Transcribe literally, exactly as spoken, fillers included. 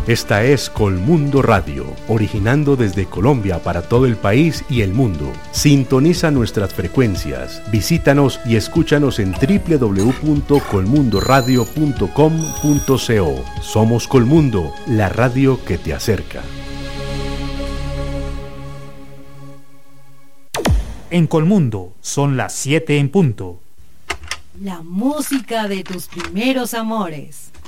Esta es Colmundo Radio, originando desde Colombia para todo el país y el mundo. Sintoniza nuestras frecuencias, visítanos y escúchanos en doble u doble u doble u punto colmundo radio punto com punto co. Somos Colmundo, la radio que te acerca. En Colmundo son las siete en punto. La música de tus primeros amores.